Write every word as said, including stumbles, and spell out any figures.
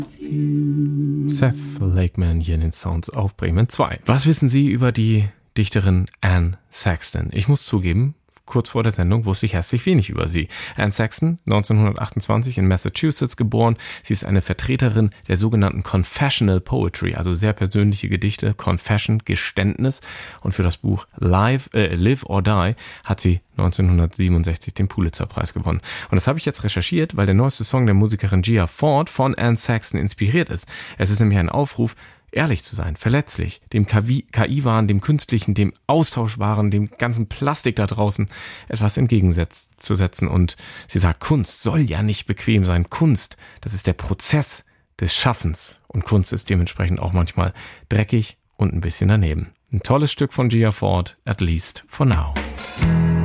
Seth Lakeman hier in den Sounds auf Bremen zwei. Was wissen Sie über die Dichterin Anne Sexton? Ich muss zugeben, kurz vor der Sendung wusste ich herzlich wenig über sie. Anne Sexton, neunzehnhundertachtundzwanzig in Massachusetts geboren. Sie ist eine Vertreterin der sogenannten Confessional Poetry, also sehr persönliche Gedichte, Confession, Geständnis. Und für das Buch Live, äh, Live or Die hat sie neunzehnhundertsiebenundsechzig den Pulitzer-Preis gewonnen. Und das habe ich jetzt recherchiert, weil der neueste Song der Musikerin Gia Ford von Anne Sexton inspiriert ist. Es ist nämlich ein Aufruf, ehrlich zu sein, verletzlich, dem K I-Wahn, dem Künstlichen, dem Austauschbaren, dem ganzen Plastik da draußen etwas entgegenzusetzen. Und sie sagt, Kunst soll ja nicht bequem sein. Kunst, das ist der Prozess des Schaffens. Und Kunst ist dementsprechend auch manchmal dreckig und ein bisschen daneben. Ein tolles Stück von Gia Ford, at least for now.